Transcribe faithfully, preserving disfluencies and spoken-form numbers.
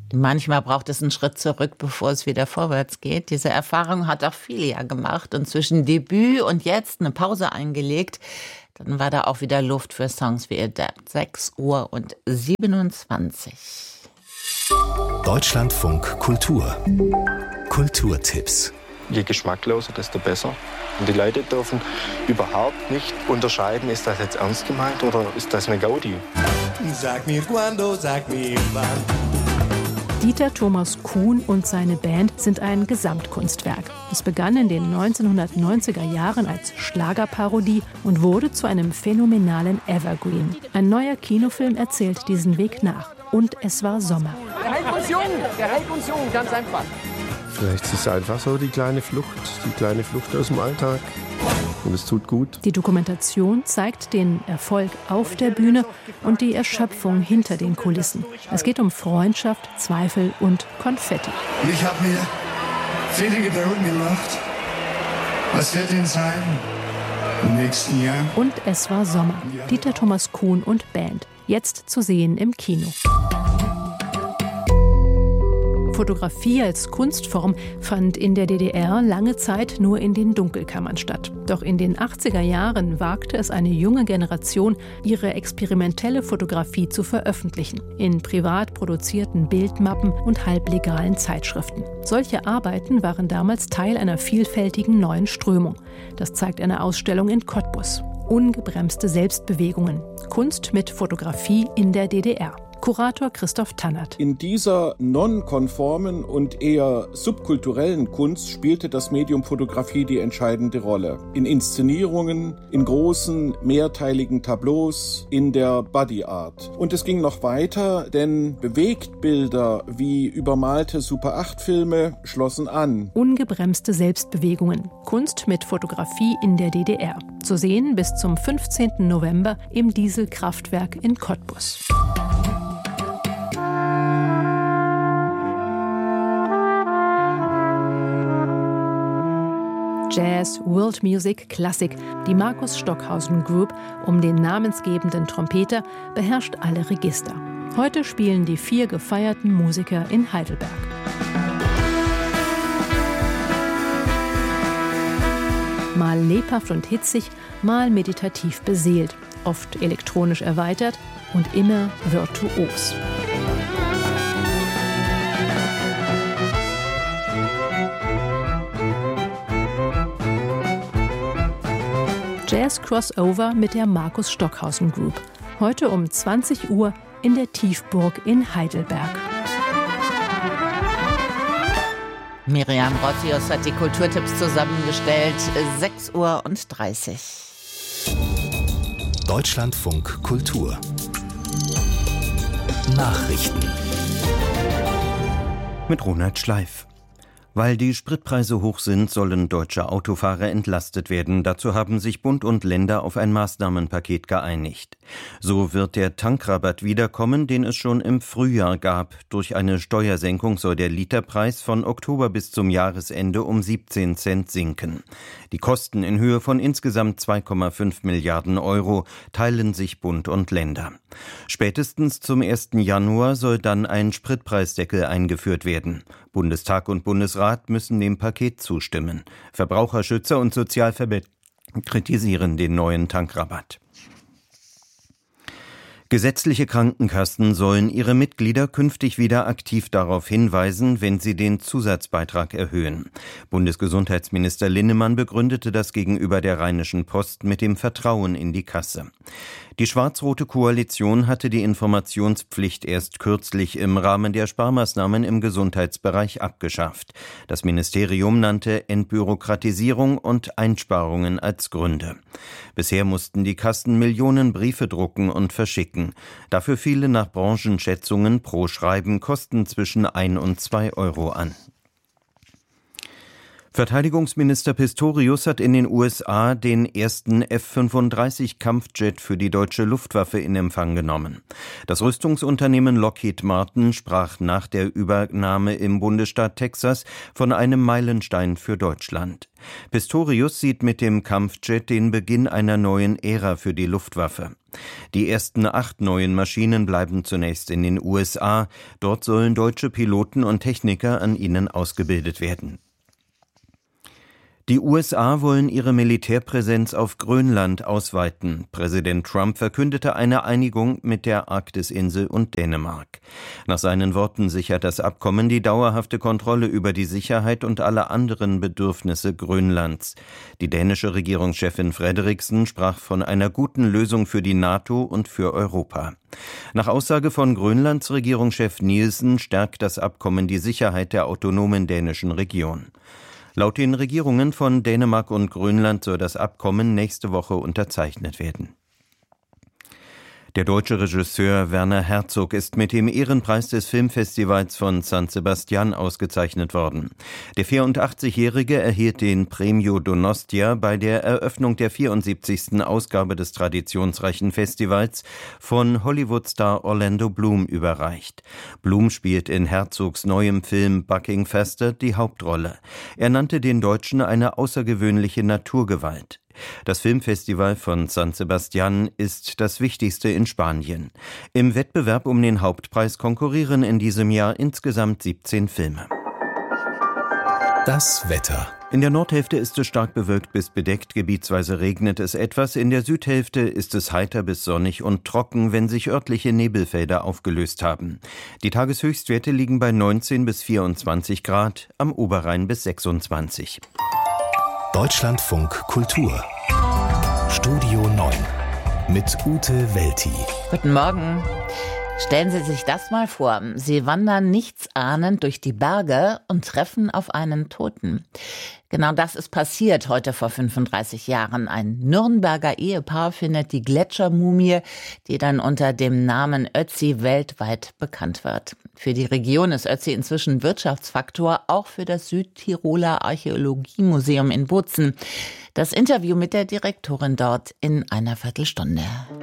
Manchmal braucht es einen Schritt zurück, bevor es wieder vorwärts geht. Diese Erfahrung hat auch Filia gemacht und zwischen Debüt und jetzt eine Pause eingelegt. Dann war da auch wieder Luft für Songs wie Adapt. sechs Uhr und siebenundzwanzig. Deutschlandfunk Kultur. Kulturtipps. Je geschmackloser, desto besser. Und die Leute dürfen überhaupt nicht unterscheiden, ist das jetzt ernst gemeint oder ist das eine Gaudi? Sag mir quando, sag mir wann. Dieter Thomas Kuhn und seine Band sind ein Gesamtkunstwerk. Es begann in den neunzehnhundertneunziger Jahren als Schlagerparodie und wurde zu einem phänomenalen Evergreen. Ein neuer Kinofilm erzählt diesen Weg nach. Und es war Sommer. Der hält uns jung, der hält uns jung, ganz einfach. Vielleicht ist es einfach so die kleine Flucht, die kleine Flucht aus dem Alltag. Und es tut gut. Die Dokumentation zeigt den Erfolg auf der Bühne und die Erschöpfung hinter den Kulissen. Es geht um Freundschaft, Zweifel und Konfetti. Und ich habe mir viele Gedanken gemacht, was wird denn sein im nächsten Jahr? Und es war Sommer. Dieter Thomas Kuhn und Band. Jetzt zu sehen im Kino. Fotografie als Kunstform fand in der D D R lange Zeit nur in den Dunkelkammern statt. Doch in den achtziger Jahren wagte es eine junge Generation, ihre experimentelle Fotografie zu veröffentlichen. In privat produzierten Bildmappen und halblegalen Zeitschriften. Solche Arbeiten waren damals Teil einer vielfältigen neuen Strömung. Das zeigt eine Ausstellung in Cottbus. Ungebremste Selbstbewegungen. Kunst mit Fotografie in der D D R. Kurator Christoph Tannert. In dieser nonkonformen und eher subkulturellen Kunst spielte das Medium Fotografie die entscheidende Rolle. In Inszenierungen, in großen, mehrteiligen Tableaus, in der Body Art. Und es ging noch weiter, denn Bewegtbilder wie übermalte Super acht Filme schlossen an. Ungebremste Selbstbewegungen. Kunst mit Fotografie in der D D R. Zu sehen bis zum fünfzehnten November im Dieselkraftwerk in Cottbus. Jazz, World Music, Klassik. Die Markus Stockhausen Group um den namensgebenden Trompeter beherrscht alle Register. Heute spielen die vier gefeierten Musiker in Heidelberg. Mal lebhaft und hitzig, mal meditativ beseelt, oft elektronisch erweitert und immer virtuos. Jazz-Crossover mit der Markus Stockhausen Group. Heute um zwanzig Uhr in der Tiefburg in Heidelberg. Miriam Rottius hat die Kulturtipps zusammengestellt. sechs Uhr dreißig. Deutschlandfunk Kultur. Nachrichten. Mit Ronald Schleif. Weil die Spritpreise hoch sind, sollen deutsche Autofahrer entlastet werden. Dazu haben sich Bund und Länder auf ein Maßnahmenpaket geeinigt. So wird der Tankrabatt wiederkommen, den es schon im Frühjahr gab. Durch eine Steuersenkung soll der Literpreis von Oktober bis zum Jahresende um siebzehn Cent sinken. Die Kosten in Höhe von insgesamt zwei Komma fünf Milliarden Euro teilen sich Bund und Länder. Spätestens zum ersten Januar soll dann ein Spritpreisdeckel eingeführt werden. Bundestag und Bundesrat müssen dem Paket zustimmen. Verbraucherschützer und Sozialverbände kritisieren den neuen Tankrabatt. Gesetzliche Krankenkassen sollen ihre Mitglieder künftig wieder aktiv darauf hinweisen, wenn sie den Zusatzbeitrag erhöhen. Bundesgesundheitsminister Linnemann begründete das gegenüber der Rheinischen Post mit dem Vertrauen in die Kasse. Die schwarz-rote Koalition hatte die Informationspflicht erst kürzlich im Rahmen der Sparmaßnahmen im Gesundheitsbereich abgeschafft. Das Ministerium nannte Entbürokratisierung und Einsparungen als Gründe. Bisher mussten die Kassen Millionen Briefe drucken und verschicken. Dafür fielen nach Branchenschätzungen pro Schreiben Kosten zwischen ein und zwei Euro an. Verteidigungsminister Pistorius hat in den U S A den ersten F fünfunddreißig Kampfjet für die deutsche Luftwaffe in Empfang genommen. Das Rüstungsunternehmen Lockheed Martin sprach nach der Übernahme im Bundesstaat Texas von einem Meilenstein für Deutschland. Pistorius sieht mit dem Kampfjet den Beginn einer neuen Ära für die Luftwaffe. Die ersten acht neuen Maschinen bleiben zunächst in den U S A. Dort sollen deutsche Piloten und Techniker an ihnen ausgebildet werden. Die U S A wollen ihre Militärpräsenz auf Grönland ausweiten. Präsident Trump verkündete eine Einigung mit der Arktisinsel und Dänemark. Nach seinen Worten sichert das Abkommen die dauerhafte Kontrolle über die Sicherheit und alle anderen Bedürfnisse Grönlands. Die dänische Regierungschefin Frederiksen sprach von einer guten Lösung für die NATO und für Europa. Nach Aussage von Grönlands Regierungschef Nielsen stärkt das Abkommen die Sicherheit der autonomen dänischen Region. Laut den Regierungen von Dänemark und Grönland soll das Abkommen nächste Woche unterzeichnet werden. Der deutsche Regisseur Werner Herzog ist mit dem Ehrenpreis des Filmfestivals von San Sebastian ausgezeichnet worden. Der vierundachtzigjährige erhielt den Premio Donostia bei der Eröffnung der vierundsiebzigsten Ausgabe des traditionsreichen Festivals von Hollywood-Star Orlando Bloom überreicht. Bloom spielt in Herzogs neuem Film Buckinghamster die Hauptrolle. Er nannte den Deutschen eine außergewöhnliche Naturgewalt. Das Filmfestival von San Sebastian ist das wichtigste in Spanien. Im Wettbewerb um den Hauptpreis konkurrieren in diesem Jahr insgesamt siebzehn Filme. Das Wetter. In der Nordhälfte ist es stark bewölkt bis bedeckt, gebietsweise regnet es etwas. In der Südhälfte ist es heiter bis sonnig und trocken, wenn sich örtliche Nebelfelder aufgelöst haben. Die Tageshöchstwerte liegen bei neunzehn bis vierundzwanzig Grad, am Oberrhein bis sechsundzwanzig. Deutschlandfunk Kultur. Studio neun mit Ute Welti. Guten Morgen. Stellen Sie sich das mal vor. Sie wandern nichtsahnend durch die Berge und treffen auf einen Toten. Genau das ist passiert heute vor fünfunddreißig Jahren. Ein Nürnberger Ehepaar findet die Gletschermumie, die dann unter dem Namen Ötzi weltweit bekannt wird. Für die Region ist Ötzi inzwischen Wirtschaftsfaktor, auch für das Südtiroler Archäologiemuseum in Bozen. Das Interview mit der Direktorin dort in einer Viertelstunde.